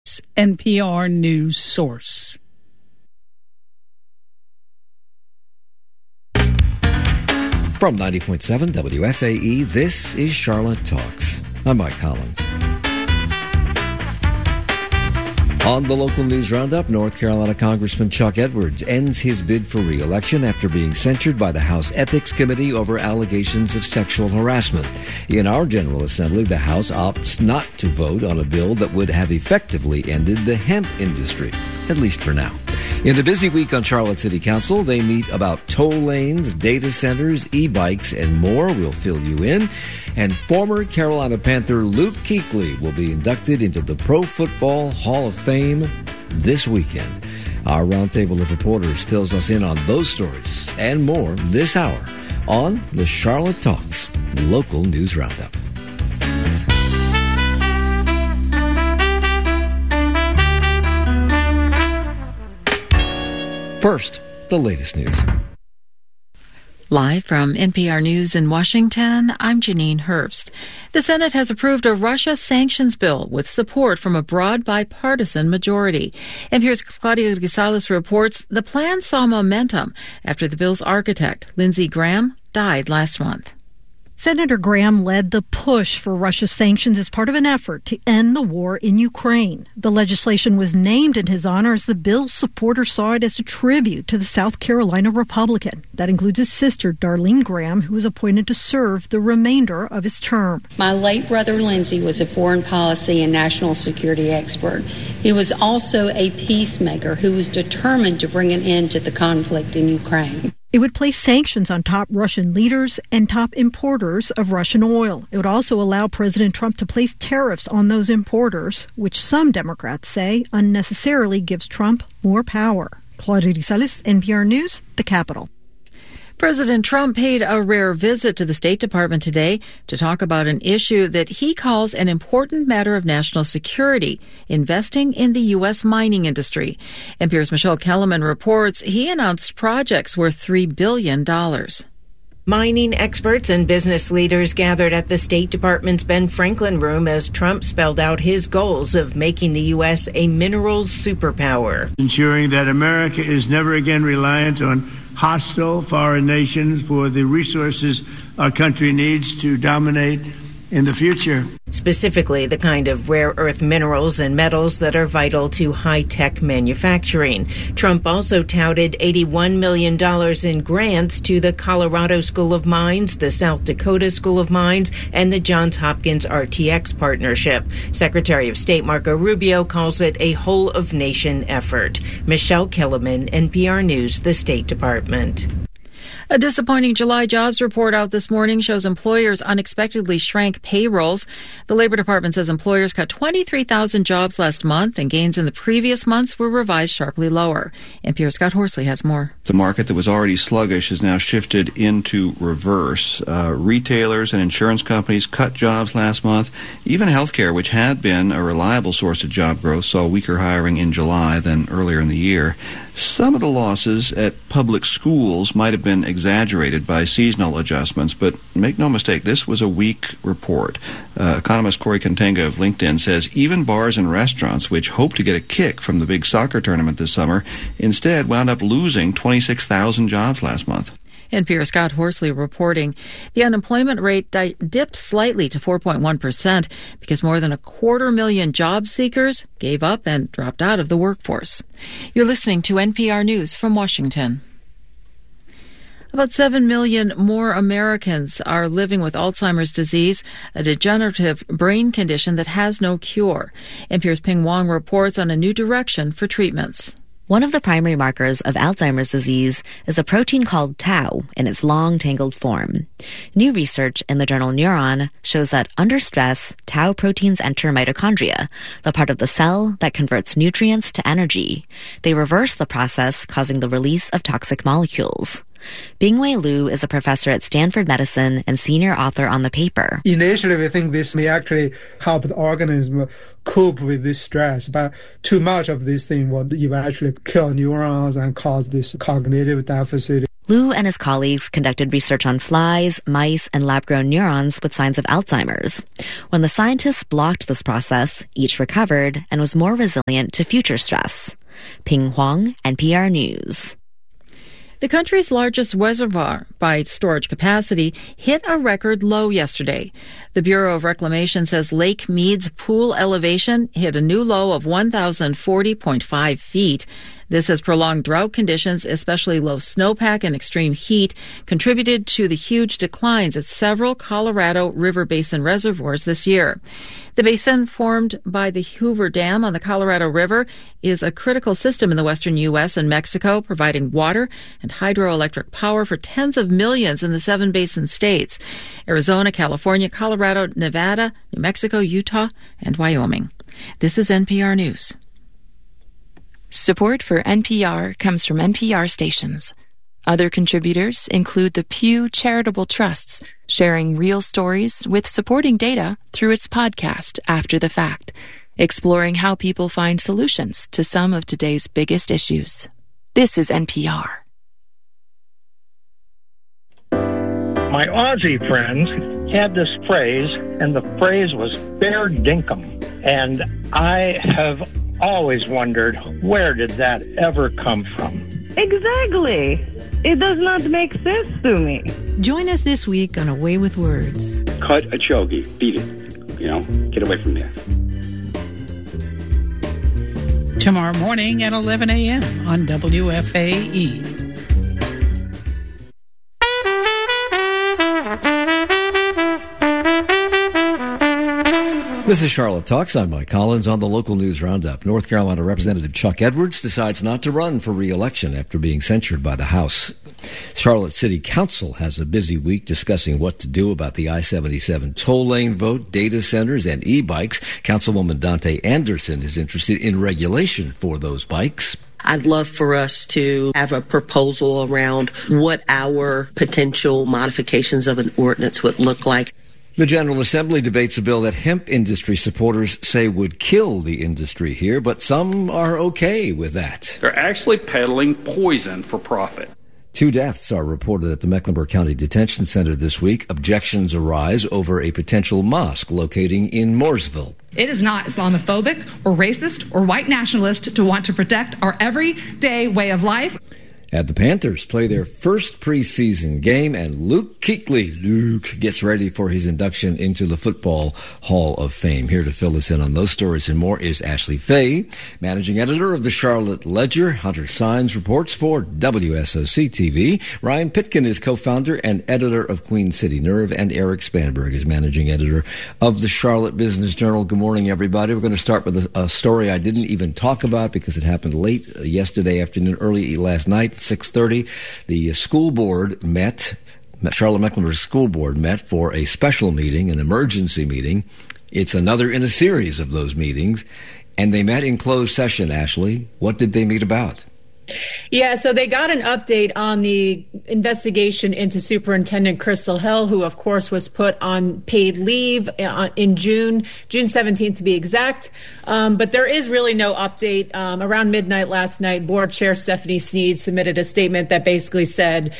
NPR News Source. From 90.7 WFAE, this is Charlotte Talks. I'm Mike Collins. On the local news roundup, North Carolina Congressman Chuck Edwards ends his bid for re-election after being censured by the House Ethics Committee over allegations of sexual harassment. In our General Assembly, the House opts not to vote on a bill that would have effectively ended the hemp industry, at least for now. In the busy week on Charlotte City Council, they meet about toll lanes, data centers, e-bikes, and more. We'll fill you in. And former Carolina Panther Luke Kuechly will be inducted into the Pro Football Hall of Fame this weekend. Our roundtable of reporters fills us in on those stories and more this hour on the Charlotte Talks Local News Roundup. First, the latest news. Live from NPR News in Washington, I'm Janine Herbst. The Senate has approved a Russia sanctions bill with support from a broad bipartisan majority. NPR's Claudia Gonzalez reports the plan saw momentum after the bill's architect, Lindsey Graham, died last month. Senator Graham led the push for Russia sanctions as part of an effort to end the war in Ukraine. The legislation was named in his honor as the bill's supporters saw it as a tribute to the South Carolina Republican. That includes his sister, Darlene Graham, who was appointed to serve the remainder of his term. My late brother Lindsey was a foreign policy and national security expert. He was also a peacemaker who was determined to bring an end to the conflict in Ukraine. It would place sanctions on top Russian leaders and top importers of Russian oil. It would also allow President Trump to place tariffs on those importers, which some Democrats say unnecessarily gives Trump more power. Claudia Gonzalez, NPR News, the Capitol. President Trump paid a rare visit to the State Department today to talk about an issue that he calls an important matter of national security, investing in the U.S. mining industry. NPR's Michelle Kellerman reports he announced projects worth $3 billion. Mining experts and business leaders gathered at the State Department's Ben Franklin room as Trump spelled out his goals of making the U.S. a minerals superpower. Ensuring that America is never again reliant on hostile foreign nations for the resources our country needs to dominate in the future. Specifically, the kind of rare earth minerals and metals that are vital to high-tech manufacturing. Trump also touted $81 million in grants to the Colorado School of Mines, the South Dakota School of Mines, and the Johns Hopkins RTX partnership. Secretary of State Marco Rubio calls it a whole-of-nation effort. Michelle Kellerman, NPR News, the State Department. A disappointing July jobs report out this morning shows employers unexpectedly shrank payrolls. The Labor Department says employers cut 23,000 jobs last month, and gains in the previous months were revised sharply lower. NPR's Scott Horsley has more. The market that was already sluggish has now shifted into reverse. Retailers and insurance companies cut jobs last month. Even healthcare, which had been a reliable source of job growth, saw weaker hiring in July than earlier in the year. Some of the losses at public schools might have been exaggerated by seasonal adjustments, but make no mistake, this was a weak report. Economist Corey Contenga of LinkedIn says even bars and restaurants, which hoped to get a kick from the big soccer tournament this summer, instead wound up losing 26,000 jobs last month. NPR's Scott Horsley reporting the unemployment rate dipped slightly to 4.1% because more than 250,000 job seekers gave up and dropped out of the workforce. You're listening to NPR News from Washington. About 7 million more Americans are living with Alzheimer's disease, a degenerative brain condition that has no cure. NPR's Ping Wong reports on a new direction for treatments. One of the primary markers of Alzheimer's disease is a protein called tau in its long, tangled form. New research in the journal Neuron shows that under stress, tau proteins enter mitochondria, the part of the cell that converts nutrients to energy. They reverse the process, causing the release of toxic molecules. Bingwei Liu is a professor at Stanford Medicine and senior author on the paper. Initially, we think this may actually help the organism cope with this stress, but too much of this thing will eventually kill neurons and cause this cognitive deficit. Liu and his colleagues conducted research on flies, mice, and lab-grown neurons with signs of Alzheimer's. When the scientists blocked this process, each recovered and was more resilient to future stress. Ping Huang, NPR News. The country's largest reservoir by storage capacity hit a record low yesterday. The Bureau of Reclamation says Lake Mead's pool elevation hit a new low of 1,040.5 feet. This has prolonged drought conditions, especially low snowpack and extreme heat, contributed to the huge declines at several Colorado River Basin reservoirs this year. The basin, formed by the Hoover Dam on the Colorado River, is a critical system in the western U.S. and Mexico, providing water and hydroelectric power for tens of millions in the 7 basin states: Arizona, California, Colorado, Nevada, New Mexico, Utah, and Wyoming. This is NPR News. Support for NPR comes from NPR stations. Other contributors include the Pew Charitable Trusts, sharing real stories with supporting data through its podcast, After the Fact, exploring how people find solutions to some of today's biggest issues. This is NPR. My Aussie friends had this phrase, and the phrase was fair dinkum. And I have always wondered, where did that ever come from? Exactly. It does not make sense to me. Join us this week on A Way with Words. Cut a chogi. Beat it. Get away from there. Tomorrow morning at 11 a.m. on WFAE. This is Charlotte Talks. I'm Mike Collins on the local news roundup. North Carolina Representative Chuck Edwards decides not to run for re-election after being censured by the House. Charlotte City Council has a busy week discussing what to do about the I-77 toll lane vote, data centers, and e-bikes. Councilwoman Dante Anderson is interested in regulation for those bikes. I'd love for us to have a proposal around what our potential modifications of an ordinance would look like. The General Assembly debates a bill that hemp industry supporters say would kill the industry here, but some are okay with that. They're actually peddling poison for profit. 2 deaths are reported at the Mecklenburg County Detention Center this week. Objections arise over a potential mosque locating in Mooresville. It is not Islamophobic or racist or white nationalist to want to protect our everyday way of life. And the Panthers play their first preseason game, and Luke Kuechly gets ready for his induction into the Football Hall of Fame. Here to fill us in on those stories and more is Ashley Fay, managing editor of the Charlotte Ledger. Hunter Sines reports for WSOC-TV. Ryan Pitkin is co-founder and editor of Queen City Nerve, and Eric Spanberg is managing editor of the Charlotte Business Journal. Good morning, everybody. We're going to start with a story I didn't even talk about because it happened late yesterday afternoon, early last night. 6:30, the school board met, Charlotte-Mecklenburg School Board met for a special meeting, an emergency meeting. It's another in a series of those meetings, and they met in closed session, Ashley. What did they meet about? Yeah, so they got an update on the investigation into Superintendent Crystal Hill, who, of course, was put on paid leave in June 17th to be exact. But there is really no update. Around midnight last night, Board Chair Stephanie Sneed submitted a statement that basically said,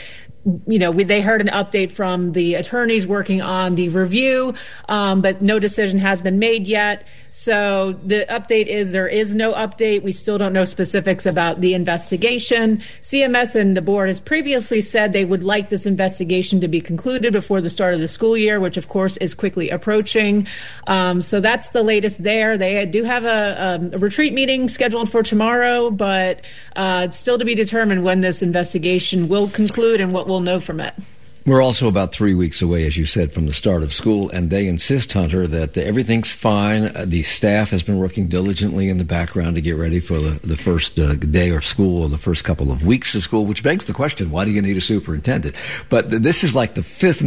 they heard an update from the attorneys working on the review, but no decision has been made yet. So the update is there is no update. We still don't know specifics about the investigation. CMS and the board has previously said they would like this investigation to be concluded before the start of the school year, which of course is quickly approaching. So that's the latest there. They do have a retreat meeting scheduled for tomorrow, but it's still to be determined when this investigation will conclude and what we'll know from it. We're also about 3 weeks away, as you said, from the start of school, and they insist, Hunter, that everything's fine. The staff has been working diligently in the background to get ready for the first day of school or the first couple of weeks of school, which begs the question, why do you need a superintendent? But this is like the fifth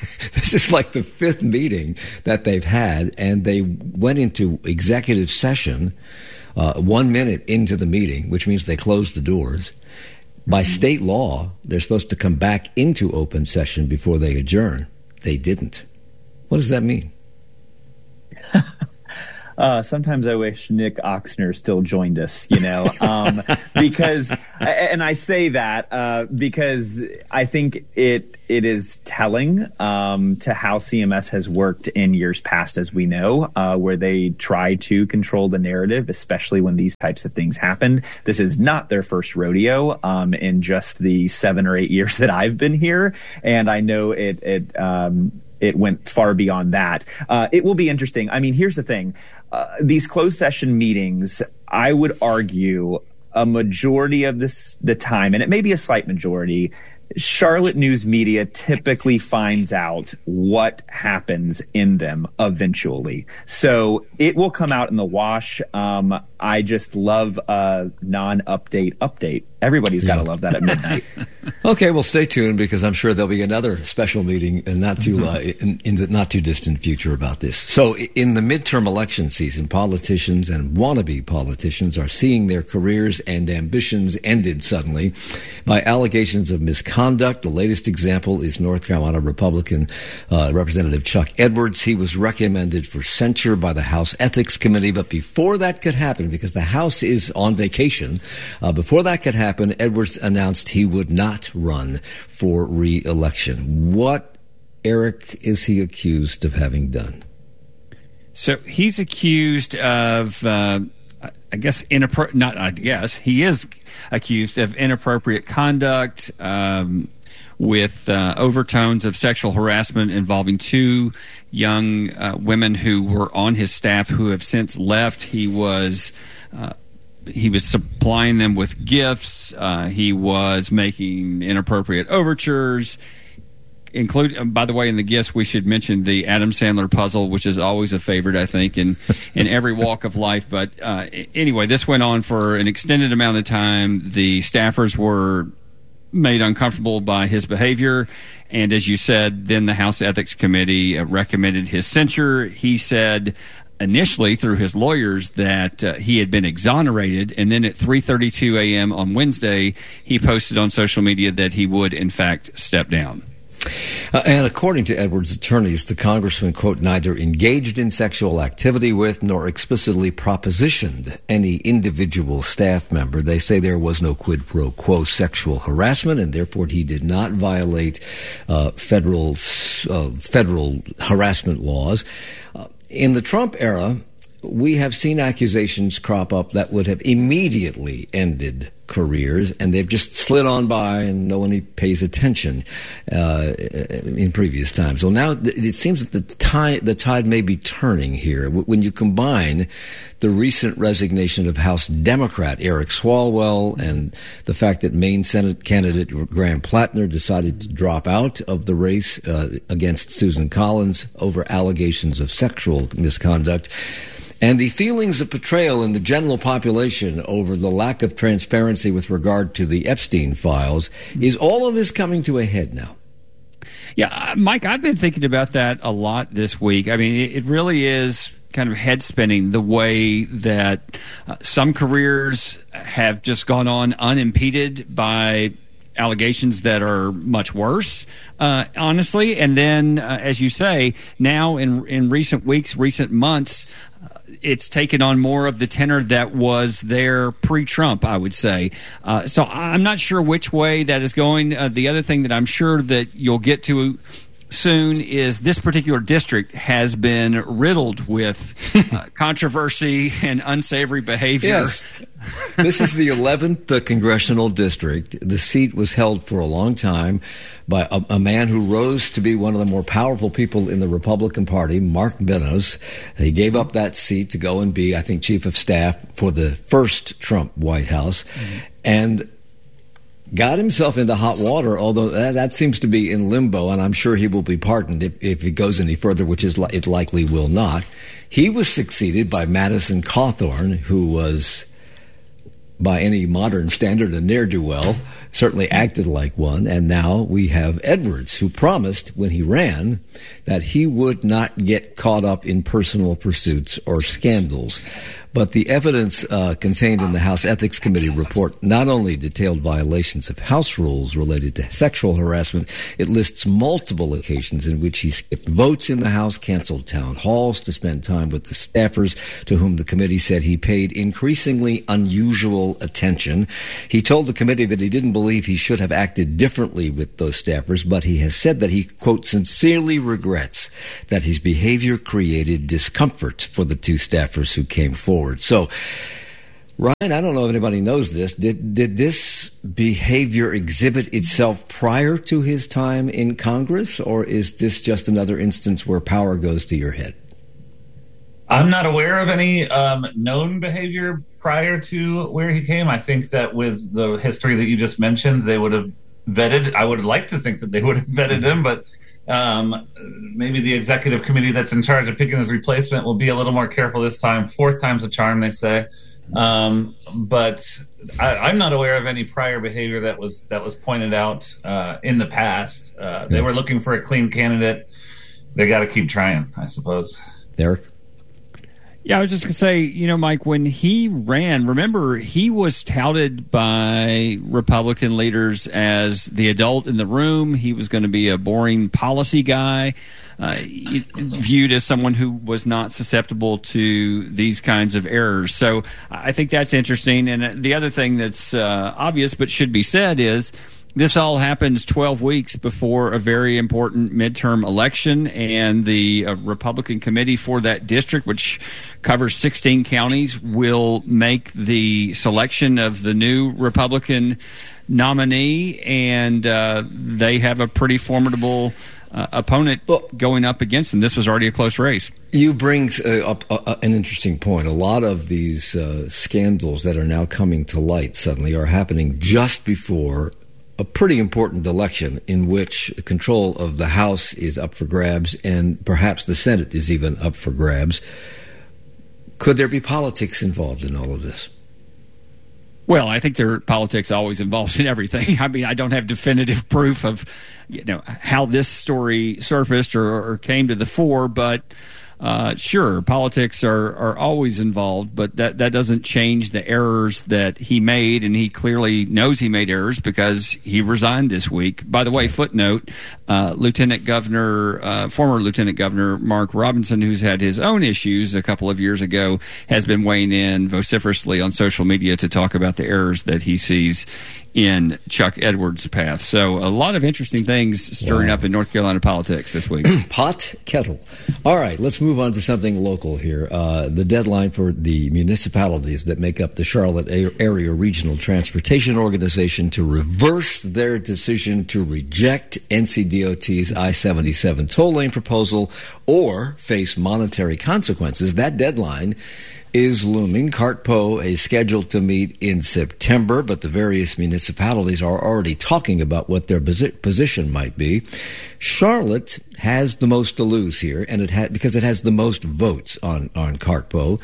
meeting that they've had, and they went into executive session 1 minute into the meeting, which means they closed the doors. By state law, they're supposed to come back into open session before they adjourn. They didn't. What does that mean? Sometimes I wish Nick Oxner still joined us, because, and I say that because I think it is telling to how CMS has worked in years past, as we know, where they try to control the narrative, especially when these types of things happen. This is not their first rodeo in just the 7 or 8 years that I've been here, and I know it went far beyond that. It will be interesting. I mean, here's the thing. These closed session meetings, I would argue a majority of the time, and it may be a slight majority, Charlotte news media typically finds out what happens in them eventually. So it will come out in the wash. I just love a non-update update. Everybody's got to love that at midnight. Okay, well, stay tuned because I'm sure there'll be another special meeting in the not too distant future about this. So in the midterm election season, politicians and wannabe politicians are seeing their careers and ambitions ended suddenly by allegations of misconduct. The latest example is North Carolina Republican Representative Chuck Edwards. He was recommended for censure by the House Ethics Committee, but before that could happen, because the House is on vacation, before that could happen, Edwards announced he would not run for re-election. What, Eric, is he accused of having done? So he's accused of, he is accused of inappropriate conduct with overtones of sexual harassment involving 2 young women who were on his staff who have since left. He was supplying them with gifts. He was making inappropriate overtures. By the way, in the gifts, we should mention the Adam Sandler puzzle, which is always a favorite, I think, in every walk of life. But anyway, this went on for an extended amount of time. The staffers were made uncomfortable by his behavior. And as you said, then the House Ethics Committee recommended his censure. He said initially through his lawyers that he had been exonerated, and then at 3:32 a.m. on Wednesday, he posted on social media that he would, in fact, step down. And according to Edwards' attorneys, the congressman, quote, neither engaged in sexual activity with nor explicitly propositioned any individual staff member. They say there was no quid pro quo sexual harassment, and therefore he did not violate federal harassment laws. In the Trump era, we have seen accusations crop up that would have immediately ended careers, and they've just slid on by and no one pays attention in previous times. Well, now it seems that the tide may be turning here. When you combine the recent resignation of House Democrat Eric Swalwell and the fact that Maine Senate candidate Graham Plattner decided to drop out of the race against Susan Collins over allegations of sexual misconduct, and the feelings of betrayal in the general population over the lack of transparency with regard to the Epstein files, is all of this coming to a head now? Yeah, Mike, I've been thinking about that a lot this week. I mean, it really is kind of head spinning the way that some careers have just gone on unimpeded by allegations that are much worse, honestly. And then, as you say, now in recent weeks, recent months, it's taken on more of the tenor that was there pre-Trump, I would say. So I'm not sure which way that is going. The other thing that I'm sure that you'll get to soon is this particular district has been riddled with controversy and unsavory behavior. Yes. This is the 11th congressional district. The seat was held for a long time by a man who rose to be one of the more powerful people in the Republican Party, Mark Meadows. He gave up that seat to go and be, I think, chief of staff for the first Trump White House, and got himself into hot water, although that seems to be in limbo, and I'm sure he will be pardoned if it goes any further, which is it likely will not. He was succeeded by Madison Cawthorn, who was, by any modern standard, a ne'er-do-well, certainly acted like one. And now we have Edwards, who promised when he ran that he would not get caught up in personal pursuits or scandals. But the evidence contained in the House Ethics Committee report not only detailed violations of House rules related to sexual harassment, it lists multiple occasions in which he skipped votes in the House, canceled town halls to spend time with the staffers to whom the committee said he paid increasingly unusual attention. He told the committee that he didn't believe he should have acted differently with those staffers, but he has said that he, quote, sincerely regrets that his behavior created discomfort for the two staffers who came forward. So, Ryan, I don't know if anybody knows this. Did this behavior exhibit itself prior to his time in Congress, or is this just another instance where power goes to your head? I'm not aware of any known behavior prior to where he came. I think that with the history that you just mentioned, they would have vetted. I would like to think that they would have vetted him, but maybe the executive committee that's in charge of picking his replacement will be a little more careful this time. Fourth time's a charm, they say. But I'm not aware of any prior behavior that was pointed out in the past. They were looking for a clean candidate. They got to keep trying, I suppose. Derek? Yeah, I was just going to say, Mike, when he ran, remember, he was touted by Republican leaders as the adult in the room. He was going to be a boring policy guy, viewed as someone who was not susceptible to these kinds of errors. So I think that's interesting. And the other thing that's obvious but should be said is, this all happens 12 weeks before a very important midterm election, and the Republican committee for that district, which covers 16 counties, will make the selection of the new Republican nominee, and they have a pretty formidable opponent going up against them. This was already a close race. You bring up an interesting point. A lot of these scandals that are now coming to light suddenly are happening just before a pretty important election in which control of the House is up for grabs and perhaps the Senate is even up for grabs. Could there be politics involved in all of this? Well, I think there are politics always involved in everything. I mean, I don't have definitive proof of, how this story surfaced or came to the fore, but sure, politics are always involved, but that doesn't change the errors that he made, and he clearly knows he made errors because he resigned this week. By the way, footnote, former Lieutenant Governor Mark Robinson, who's had his own issues a couple of years ago, has been weighing in vociferously on social media to talk about the errors that he sees in Chuck Edwards' path. So a lot of interesting things stirring up in North Carolina politics this week. Pot kettle. All right, let's move on to something local here. The deadline for the municipalities that make up the Charlotte Area Regional Transportation Organization to reverse their decision to reject NCDOT's I-77 toll lane proposal or face monetary consequences. That deadline is looming. CartPo is scheduled to meet in September, but the various municipalities are already talking about what their position might be. Charlotte has the most to lose here, and because it has the most votes on CartPo.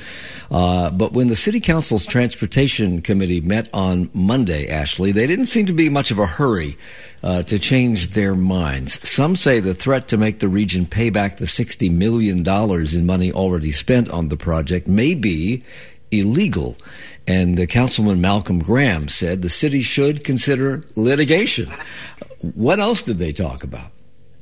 But when the City Council's Transportation Committee met on Monday, Ashley, they didn't seem to be much of a hurry to change their minds. Some say the threat to make the region pay back the $60 million in money already spent on the project may be illegal. And Councilman Malcolm Graham said the city should consider litigation. What else did they talk about?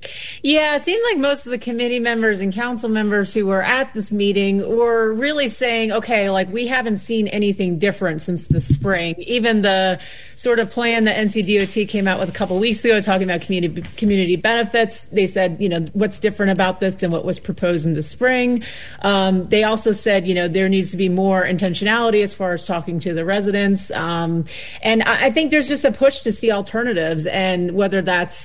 Yeah, it seemed like most of the committee members and council members who were at this meeting were really saying, okay, we haven't seen anything different since the spring. Even the sort of plan that NCDOT came out with a couple of weeks ago talking about community benefits, they said, what's different about this than what was proposed in the spring? They also said, there needs to be more intentionality as far as talking to the residents. And I think there's just a push to see alternatives, and whether that's,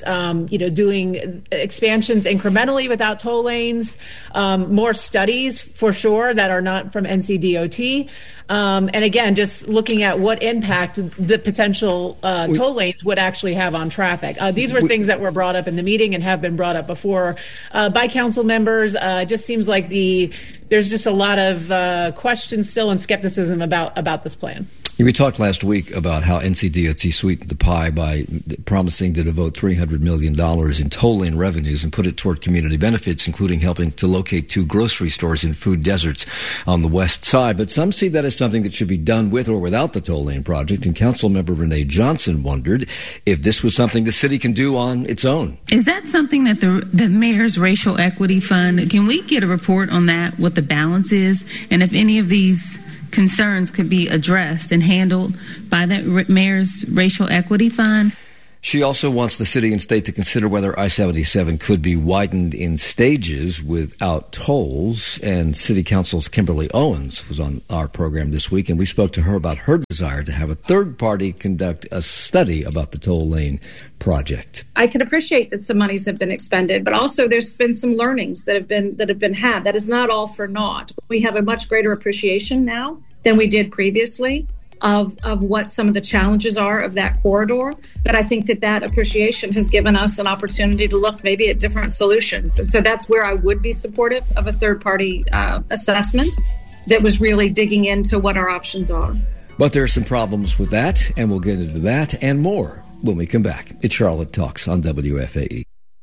doing expansions incrementally without toll lanes, more studies for sure that are not from NCDOT. And again, just looking at what impact the potential toll lanes would actually have on traffic. These were things that were brought up in the meeting and have been brought up before by council members. It just seems like there's just a lot of questions still and skepticism about this plan. We talked last week about how NCDOT sweetened the pie by promising to devote $300 million in toll lane revenues and put it toward community benefits, including helping to locate 2 grocery stores in food deserts on the west side. But some see that as something that should be done with or without the toll lane project. And Councilmember Renee Johnson wondered if this was something the city can do on its own. Is that something that the mayor's racial equity fund, can we get a report on that, what the balance is, and if any of these concerns could be addressed and handled by that mayor's racial equity fund? She also wants the city and state to consider whether I-77 could be widened in stages without tolls. And City Council's Kimberly Owens was on our program this week, and we spoke to her about her desire to have a third party conduct a study about the toll lane project. I can appreciate that some monies have been expended, but also there's been some learnings that have been had. That is not all for naught. We have a much greater appreciation now than we did previously of what some of the challenges are of that corridor. But I think that appreciation has given us an opportunity to look maybe at different solutions. And so that's where I would be supportive of a third-party assessment that was really digging into what our options are. But there are some problems with that, and we'll get into that and more when we come back. It's Charlotte Talks on WFAE.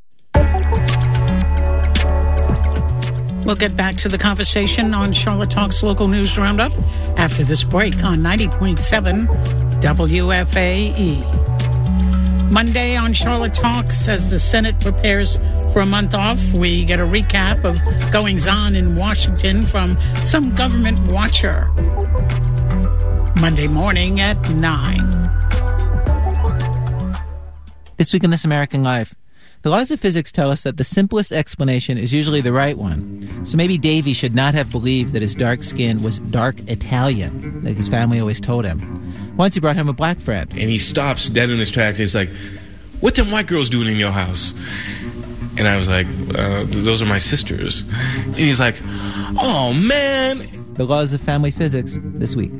We'll get back to the conversation on Charlotte Talks Local News Roundup after this break on 90.7 WFAE. Monday on Charlotte Talks, as the Senate prepares for a month off, we get a recap of goings-on in Washington from some government watcher. Monday morning at 9. This week in This American Life. The laws of physics tell us that the simplest explanation is usually the right one. So maybe Davy should not have believed that his dark skin was dark Italian, like his family always told him. Once he brought home a black friend. And he stops dead in his tracks and he's like, "What them white girls doing in your house?" And I was like, "Those are my sisters." And he's like, "Oh, man." The laws of family physics this week.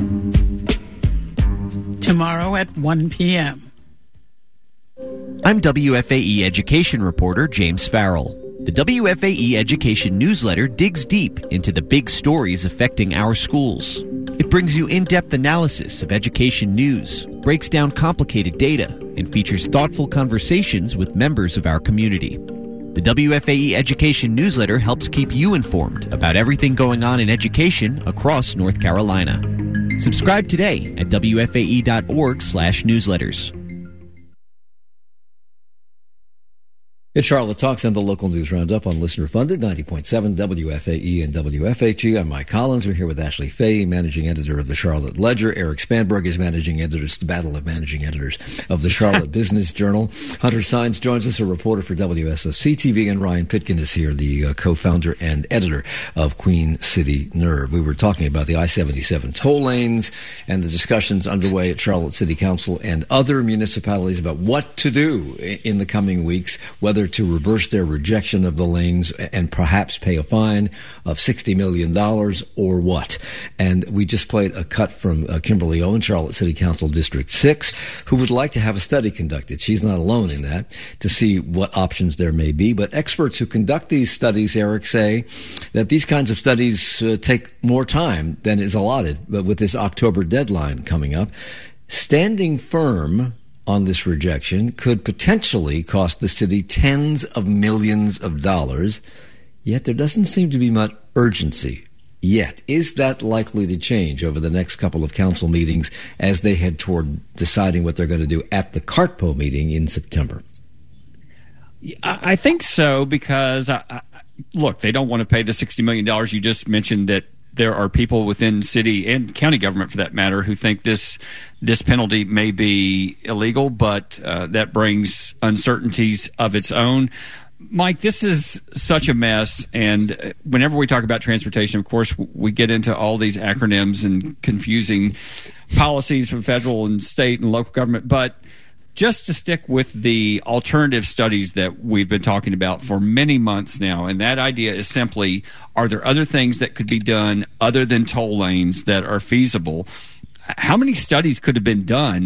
Tomorrow at 1 p.m. I'm WFAE education reporter James Farrell. The WFAE education newsletter digs deep into the big stories affecting our schools. It brings you in-depth analysis of education news, breaks down complicated data, and features thoughtful conversations with members of our community. The WFAE education newsletter helps keep you informed about everything going on in education across North Carolina. Subscribe today at WFAE.org/newsletters. It's Charlotte Talks and the Local News Roundup on Listener Funded, 90.7 WFAE and WFHE. I'm Mike Collins. We're here with Ashley Fay, managing editor of the Charlotte Ledger. Eric Spanberg is managing editor, the battle of managing editors of the Charlotte Business Journal. Hunter Sines joins us, a reporter for WSOC-TV, and Ryan Pitkin is here, the co-founder and editor of Queen City Nerve. We were talking about the I-77 toll lanes and the discussions underway at Charlotte City Council and other municipalities about what to do in the coming weeks, whether to reverse their rejection of the lanes and perhaps pay a fine of $60 million or what. And we just played a cut from Kimberly Owens, Charlotte City Council District 6, who would like to have a study conducted. She's not alone in that, to see what options there may be. But experts who conduct these studies, Eric, say that these kinds of studies take more time than is allotted, but with this October deadline coming up. Standing firm on this rejection could potentially cost the city tens of millions of dollars, yet there doesn't seem to be much urgency yet. Is that likely to change over the next couple of council meetings as they head toward deciding what they're going to do at the CARTPO meeting in September? I think so, because, look, they don't want to pay the $60 million. You just mentioned that there are people within city and county government, for that matter, who think this penalty may be illegal, but that brings uncertainties of its own. Mike, this is such a mess, and whenever we talk about transportation, of course, we get into all these acronyms and confusing policies from federal and state and local government, but just to stick with the alternative studies that we've been talking about for many months now, and that idea is simply, are there other things that could be done other than toll lanes that are feasible? How many studies could have been done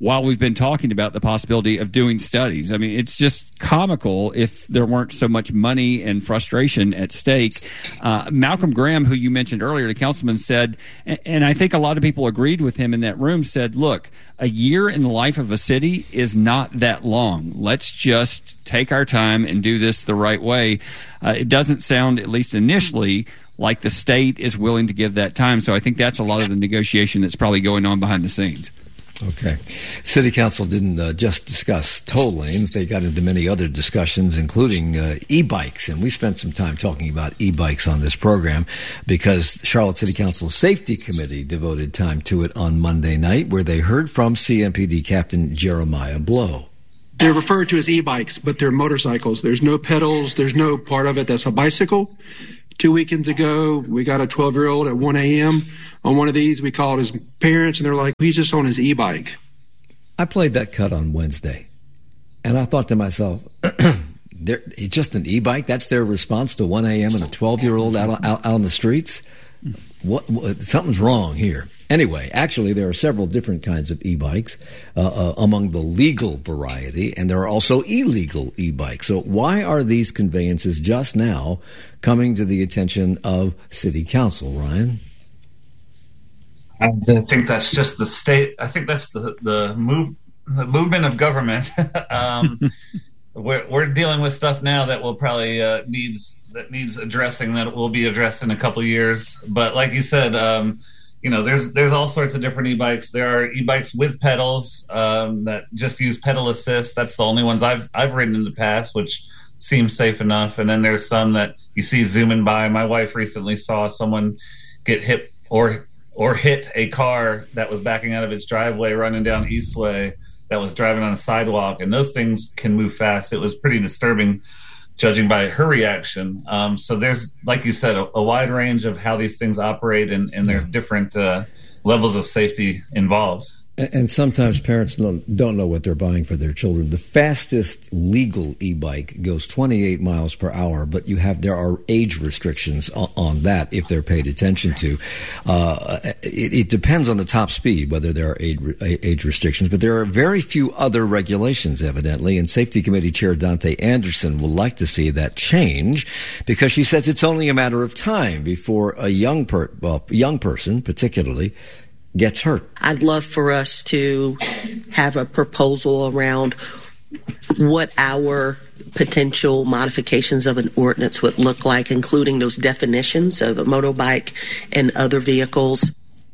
while we've been talking about the possibility of doing studies. I mean, it's just comical if there weren't so much money and frustration at stake. Malcolm Graham, who you mentioned earlier, the councilman, said, and I think a lot of people agreed with him in that room, said, look, a year in the life of a city is not that long. Let's just take our time and do this the right way. It doesn't sound, at least initially, like the state is willing to give that time. So I think that's a lot of the negotiation that's probably going on behind the scenes. Okay. City Council didn't just discuss toll lanes. They got into many other discussions, including e-bikes. And we spent some time talking about e-bikes on this program because Charlotte City Council's Safety Committee devoted time to it on Monday night, where they heard from CMPD Captain Jeremiah Blow. They're referred to as e-bikes, but they're motorcycles. There's no pedals. There's no part of it that's a bicycle. 2 weekends ago, we got a 12-year-old at 1 a.m. on one of these. We called his parents, and they're like, he's just on his e-bike. I played that cut on Wednesday, and I thought to myself, it's just an e-bike? That's their response to 1 a.m. and a 12-year-old out on the streets? What, something's wrong here. Anyway, actually, there are several different kinds of e-bikes among the legal variety, and there are also illegal e-bikes. So why are these conveyances just now coming to the attention of City Council, Ryan? I think that's just the state. I think that's the movement of government. We're dealing with stuff now that will probably needs addressing, that will be addressed in a couple of years. But like you said, there's all sorts of different e-bikes. There are e-bikes with pedals that just use pedal assist. That's the only ones I've ridden in the past, which seems safe enough. And then there's some that you see zooming by. My wife recently saw someone get hit or hit a car that was backing out of its driveway running down Eastway that was driving on a sidewalk, and those things can move fast. It was pretty disturbing, judging by her reaction. So there's, like you said, a wide range of how these things operate, and there's different levels of safety involved. And sometimes parents don't know what they're buying for their children. The fastest legal e-bike goes 28 miles per hour, but there are age restrictions on that if they're paid attention to. It depends on the top speed whether there are age restrictions, but there are very few other regulations, evidently. And Safety Committee Chair Dante Anderson would like to see that change because she says it's only a matter of time before a young person, particularly, gets hurt. I'd love for us to have a proposal around what our potential modifications of an ordinance would look like, including those definitions of a motorbike and other vehicles.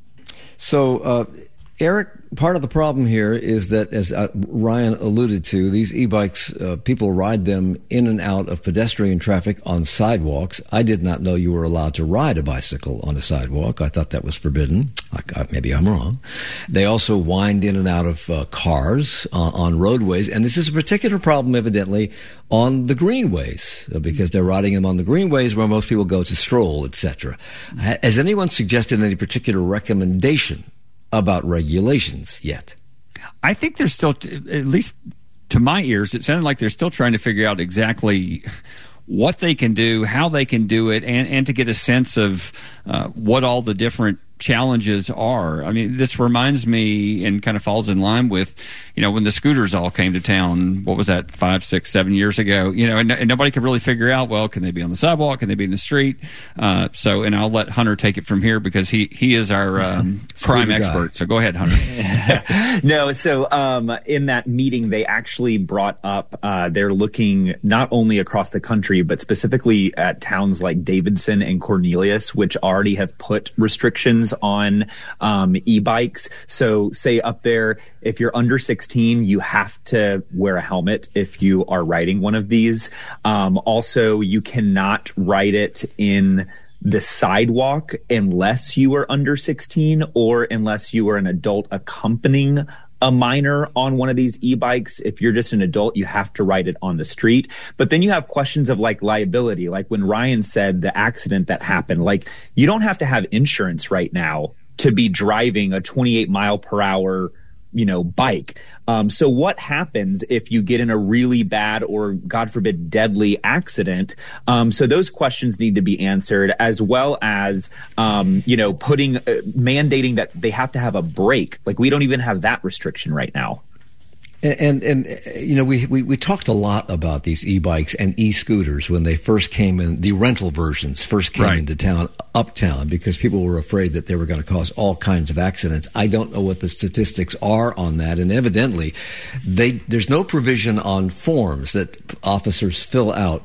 So, Eric, part of the problem here is that, as Ryan alluded to, these e-bikes, people ride them in and out of pedestrian traffic on sidewalks. I did not know you were allowed to ride a bicycle on a sidewalk. I thought that was forbidden. Maybe I'm wrong. They also wind in and out of cars on roadways, and this is a particular problem, evidently, on the greenways, because they're riding them on the greenways where most people go to stroll, etc. Has anyone suggested any particular recommendation about regulations yet? I think they're still, at least to my ears, it sounded like they're still trying to figure out exactly what they can do, how they can do it, and to get a sense of what all the different challenges are. I mean, this reminds me and kind of falls in line with, when the scooters all came to town, what was that, 5, 6, 7 years ago, and nobody could really figure out, well, can they be on the sidewalk? Can they be in the street? And I'll let Hunter take it from here because he is our prime expert. So go ahead, Hunter. No, so in that meeting, they actually brought up, they're looking not only across the country, but specifically at towns like Davidson and Cornelius, which already have put restrictions on e-bikes. So say up there, if you're under 16, you have to wear a helmet if you are riding one of these. Also, you cannot ride it in the sidewalk unless you are under 16 or unless you are an adult accompanying a minor on one of these e-bikes. If you're just an adult, you have to ride it on the street. But then you have questions of like liability. Like when Ryan said the accident that happened, like you don't have to have insurance right now to be driving a 28 mile per hour bike. So what happens if you get in a really bad or, God forbid, deadly accident? So those questions need to be answered, as well as, mandating that they have to have a brake. Like, we don't even have that restriction right now. And we talked a lot about these e-bikes and e-scooters when they first came in, the rental versions first came into town, uptown, because people were afraid that they were going to cause all kinds of accidents. I don't know what the statistics are on that, and evidently there's no provision on forms that officers fill out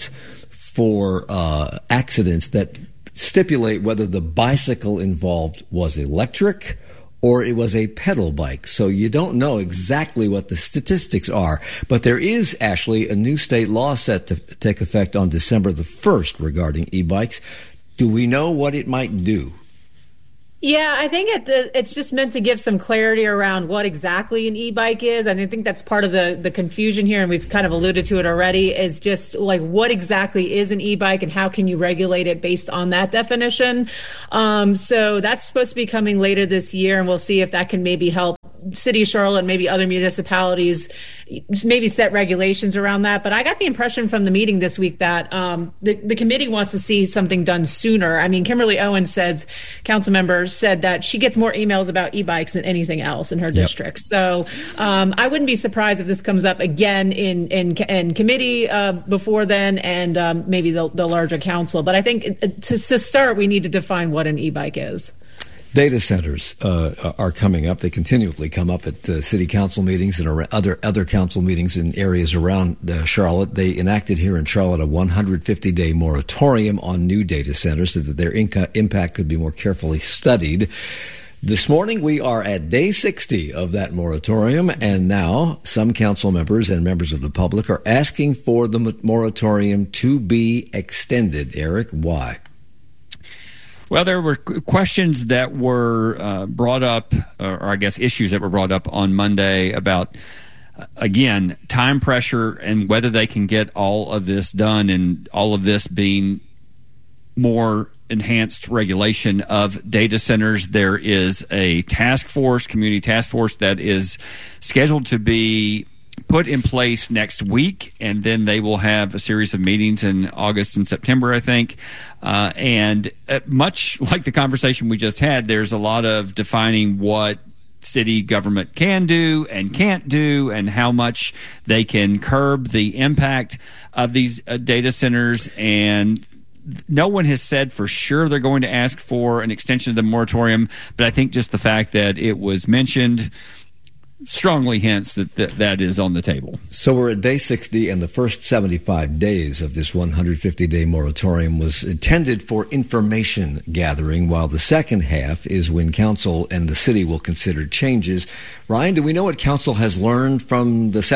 for accidents that stipulate whether the bicycle involved was electric or it was a pedal bike. So you don't know exactly what the statistics are. But there is actually a new state law set to take effect on December the 1st regarding e-bikes. Do we know what it might do? Yeah, I think it's just meant to give some clarity around what exactly an e-bike is. And I think that's part of the confusion here, and we've kind of alluded to it already, is just like what exactly is an e-bike and how can you regulate it based on that definition. So that's supposed to be coming later this year, and we'll see if that can maybe help City of Charlotte and maybe other municipalities maybe set regulations around that. But I got the impression from the meeting this week that the committee wants to see something done sooner. I mean, Kimberly Owens council members said that she gets more emails about e-bikes than anything else in her district. So I wouldn't be surprised if this comes up again in committee before then, and maybe the larger council. But I think to start, we need to define what an e-bike is. Data centers are coming up. They continually come up at city council meetings and other council meetings in areas around Charlotte. They enacted here in Charlotte a 150-day moratorium on new data centers so that their impact could be more carefully studied. This morning, we are at day 60 of that moratorium, and now some council members and members of the public are asking for the moratorium to be extended. Eric, why? Well, there were questions that were brought up, or I guess issues that were brought up on Monday about, again, time pressure and whether they can get all of this done, and all of this being more enhanced regulation of data centers. There is a community task force that is scheduled to be put in place next week, and then they will have a series of meetings in August and September, I think. And much like the conversation we just had, there's a lot of defining what city government can do and can't do, and how much they can curb the impact of these data centers. And no one has said for sure they're going to ask for an extension of the moratorium, but I think just the fact that it was mentioned strongly hints that is on the table. So we're at day 60, and the first 75 days of this 150-day moratorium was intended for information gathering, while the second half is when council and the city will consider changes. Ryan, do we know what council has learned from the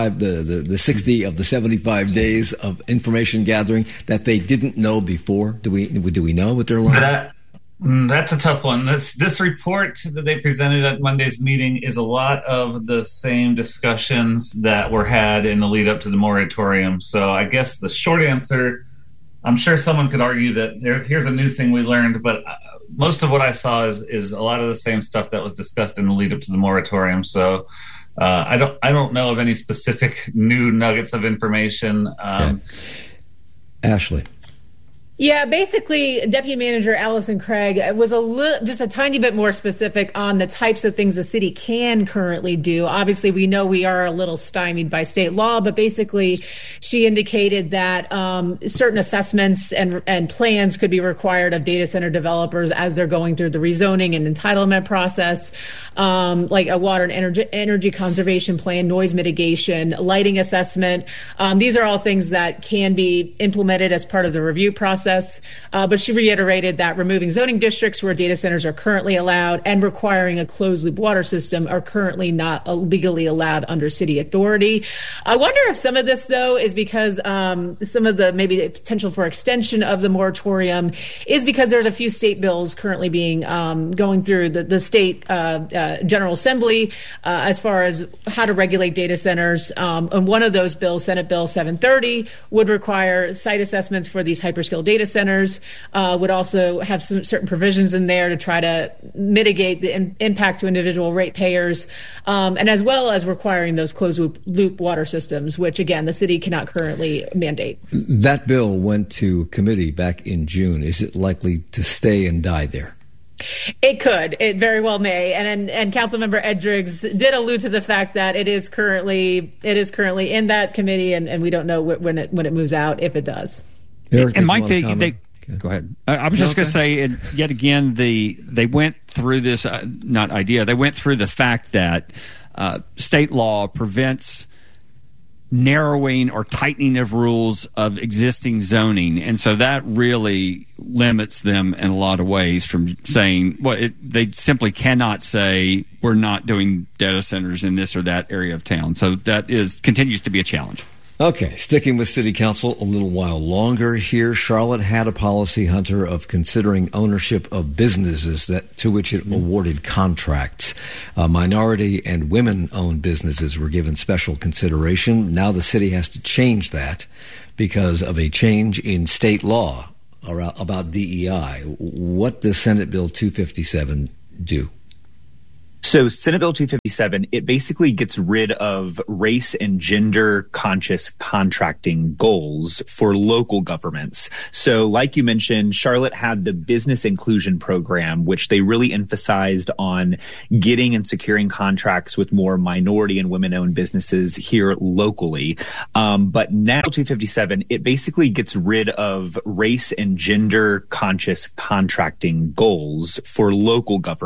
60 of the 75 days of information gathering that they didn't know before? Do we know what they're learning? That's a tough one. This report that they presented at Monday's meeting is a lot of the same discussions that were had in the lead up to the moratorium. So I guess the short answer, I'm sure someone could argue that here's a new thing we learned, but most of what I saw is a lot of the same stuff that was discussed in the lead up to the moratorium. So I don't know of any specific new nuggets of information. Okay. Ashley. Yeah, basically, Deputy Manager Allison Craig was just a tiny bit more specific on the types of things the city can currently do. Obviously, we know we are a little stymied by state law, but basically, she indicated that certain assessments and plans could be required of data center developers as they're going through the rezoning and entitlement process, like a water and energy conservation plan, noise mitigation, lighting assessment. These are all things that can be implemented as part of the review process. But she reiterated that removing zoning districts where data centers are currently allowed and requiring a closed loop water system are currently not legally allowed under city authority. I wonder if some of this, though, is because some of the maybe the potential for extension of the moratorium is because there's a few state bills currently being going through the state General Assembly as far as how to regulate data centers. And one of those bills, Senate Bill 730, would require site assessments for these hyperscale data data centers would also have some certain provisions in there to try to mitigate the impact to individual ratepayers, and as well as requiring those closed loop water systems, which, again, the city cannot currently mandate. That bill went to committee back in June. Is it likely to stay and die there? It could. It very well may. And Councilmember Ed Driggs did allude to the fact that it is currently in that committee, and we don't know when it moves out, if it does. Eric, and Mike, they go ahead. I was just going to say, yet again, they went through this they went through the fact that state law prevents narrowing or tightening of rules of existing zoning, and so that really limits them in a lot of ways from saying they simply cannot say we're not doing data centers in this or that area of town. So that continues to be a challenge. Okay, sticking with City Council a little while longer here, Charlotte had a policy, Hunter, of considering ownership of businesses to which it awarded contracts. Minority and women-owned businesses were given special consideration. Now the city has to change that because of a change in state law about DEI. What does Senate Bill 257 do? So Senate Bill 257, it basically gets rid of race and gender conscious contracting goals for local governments. So like you mentioned, Charlotte had the business inclusion program, which they really emphasized on getting and securing contracts with more minority and women-owned businesses here locally. But now 257, it basically gets rid of race and gender conscious contracting goals for local governments.